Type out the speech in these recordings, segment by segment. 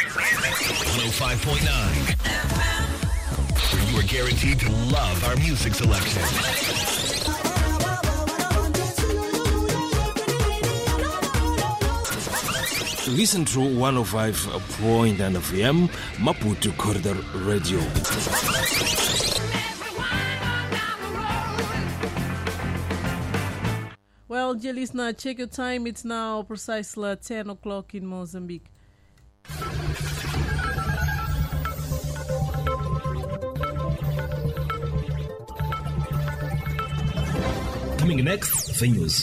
105.9, where you are guaranteed to love our music selection. Listen to 105.9 FM, Maputo Corridor Radio. Well, dear listener, check your time. It's now precisely 10 o'clock in Mozambique. Coming next, the news.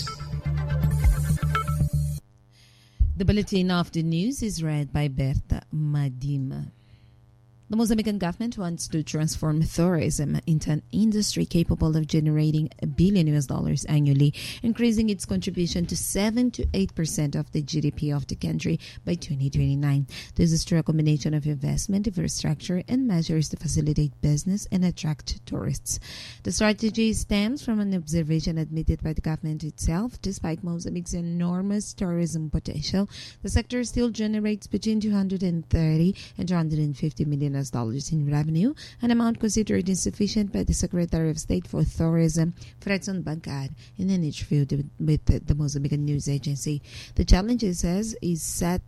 The bulletin of the news is read by Berta Madima. The Mozambican government wants to transform tourism into an industry capable of generating $1 billion annually, increasing its contribution to 7 to 8% of the GDP of the country by 2029. This is through a combination of investment, infrastructure, and measures to facilitate business and attract tourists. The strategy stems from an observation admitted by the government itself. Despite Mozambique's enormous tourism potential, the sector still generates between 230 and 250 million in revenue, an amount considered insufficient by the Secretary of State for Tourism, Fredson Bancad, in an interview with the Mozambican news agency. The challenge, it says, is set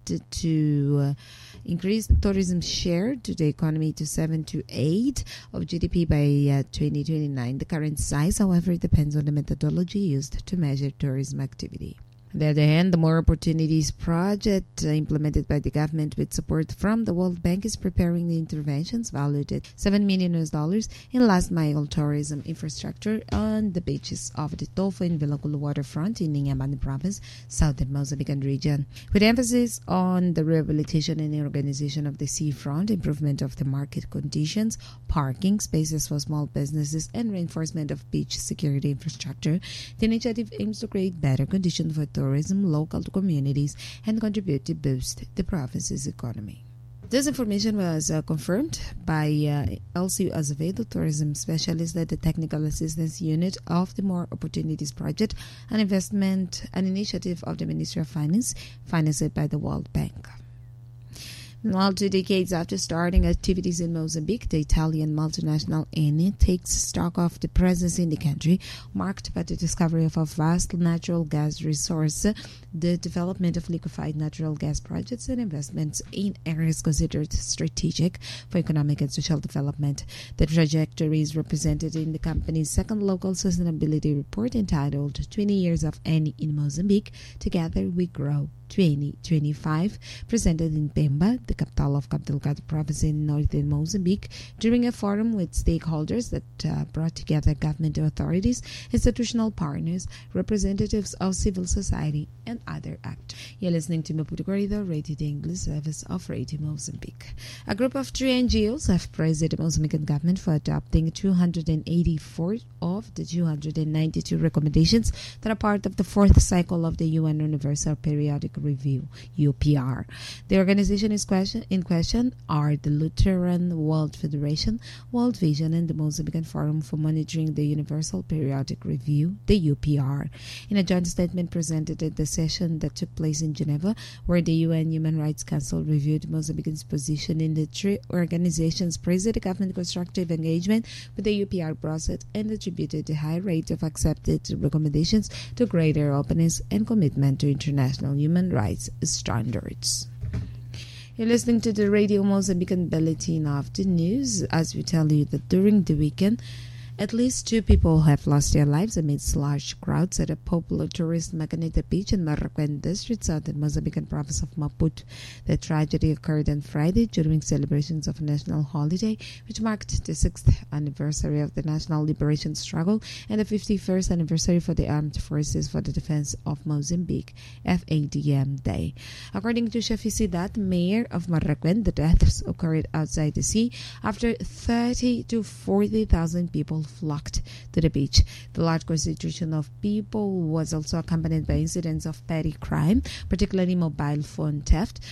to increase the tourism share to the economy to 7 to 8 of GDP by 2029. The current size, however, depends on the methodology used to measure tourism activity. On the other hand, the More Opportunities project implemented by the government with support from the World Bank is preparing the interventions valued at $7 million in last-mile tourism infrastructure on the beaches of the Tofo and Vilakulu waterfront in Inhambane province, southern Mozambican region. With emphasis on the rehabilitation and organization of the seafront, improvement of the market conditions, parking spaces for small businesses, and reinforcement of beach security infrastructure, the initiative aims to create better conditions for tourism, local communities, and contribute to boost the province's economy. This information was confirmed by Elcio Azevedo, tourism specialist at the Technical Assistance Unit of the More Opportunities Project, an initiative of the Ministry of Finance, financed by the World Bank. Well, 2 decades after starting activities in Mozambique, the Italian multinational Eni takes stock of the presence in the country, marked by the discovery of a vast natural gas resource, the development of liquefied natural gas projects, and investments in areas considered strategic for economic and social development. The trajectory is represented in the company's second local sustainability report entitled 20 Years of Eni in Mozambique, Together We Grow 2025, presented in Pemba, the capital of Cabo Delgado province in northern Mozambique, during a forum with stakeholders that brought together government authorities, institutional partners, representatives of civil society, and other actors. You're listening to Maputo Corridor, Radio the English service of Radio Mozambique. A group of 3 NGOs have praised the Mozambican government for adopting 284 of the 292 recommendations that are part of the 4th cycle of the UN Universal Periodic Review, UPR. The organization in question are the Lutheran World Federation, World Vision, and the Mozambican Forum for Monitoring the Universal Periodic Review, the UPR. In a joint statement presented at the session that took place in Geneva, where the UN Human Rights Council reviewed Mozambican's position in the 3 organizations, praised the government constructive engagement with the UPR process and attributed the high rate of accepted recommendations to greater openness and commitment to international human rights standards. You're listening to the Radio Mozambican Bulletin of the News, as we tell you that during the weekend, at least 2 people have lost their lives amidst large crowds at a popular tourist Macanita Beach in Marroquin district, southern Mozambican province of Maputo. The tragedy occurred on Friday during celebrations of a national holiday, which marked the 6th anniversary of the National Liberation Struggle and the 51st anniversary for the Armed Forces for the Defense of Mozambique, FADM Day. According to Shafisidad, mayor of Marroquin, the deaths occurred outside the sea after 30 to 40,000 people flocked to the beach. The large concentration of people was also accompanied by incidents of petty crime, particularly mobile phone theft,